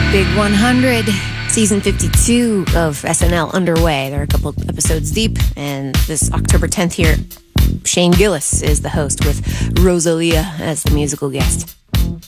Big 100, season 52 of SNL underway. They're a couple episodes deep, and this October 10th here, Shane Gillis is the host with Rosalia as the musical guest.